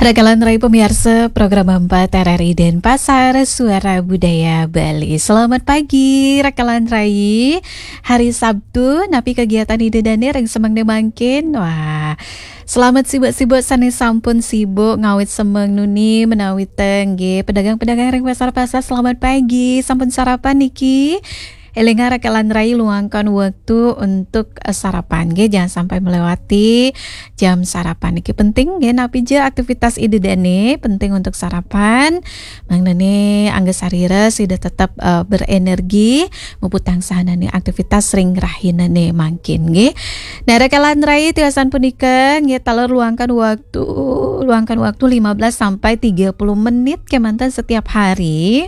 Rekalan Rai pemirsa program 4 RRI Denpasar Suara Budaya Bali. Selamat pagi Rekalan Rai. Hari Sabtu napi kegiatan ide danir yang semang demangkin. Wah, selamat sibuk-sibuk sani sampun sibuk ngawit semeng nuni menawi tengge pedagang-pedagang ring pasar-pasar. Selamat pagi, sampun sarapan niki. Elenga Rekalan Rai luangkan waktu untuk sarapan ge, jangan sampai melewati jam sarapan iki penting ge, napi je aktivitas ide dane penting untuk sarapan. Mang nene angga sarira sida tetap berenergi muputang sahanane aktivitas ring rahinane mangkin ge. Nah Rekalan Rai tiasan punika ge talur luangkan waktu 15 sampai 30 menit kemantan setiap hari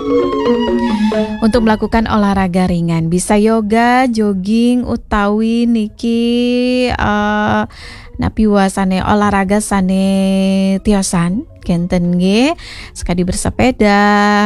untuk melakukan olahraga ringan. Bisa yoga, jogging, utawi niki napi wasane olahraga sane tiosan kenten ge sekali bersepeda,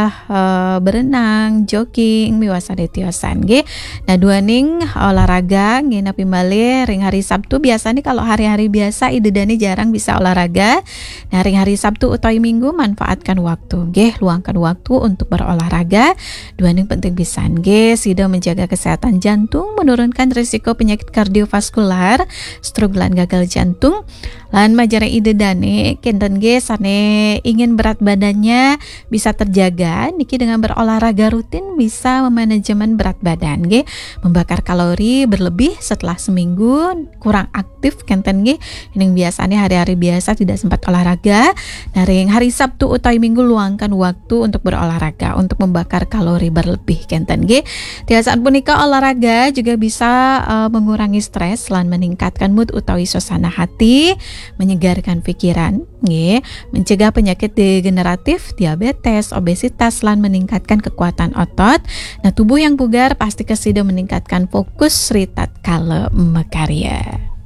berenang, jogging miwasane tiosan ge. Nah duaning olahraga ge napi male ring hari Sabtu. Biasanya kalau hari-hari biasa ide dani jarang bisa olahraga. Nah ring hari Sabtu utawi Minggu manfaatkan waktu ge, luangkan waktu untuk berolahraga. Duaning penting pisan ge sida menjaga kesehatan jantung, menurunkan risiko penyakit kardiovaskular, stroke lan gagal jantung. Lan majare ide dane kenten ge sane ingin berat badannya bisa terjaga niki dengan berolahraga rutin bisa memanajemen berat badan ge, membakar kalori berlebih setelah seminggu kurang aktif kenten ge yang biasanya hari-hari biasa tidak sempat olahraga. Nah ring hari Sabtu utawi Minggu luangkan waktu untuk berolahraga untuk membakar kalori berlebih kenten ge. Tiasaan punika olahraga juga bisa mengurangi stres lan meningkatkan mood utawi suasana hati, menyegarkan pikiran nggih, mencegah penyakit degeneratif, diabetes, obesitas lan meningkatkan kekuatan otot. Nah tubuh yang bugar pasti kesida meningkatkan fokus ritat kala mekarya.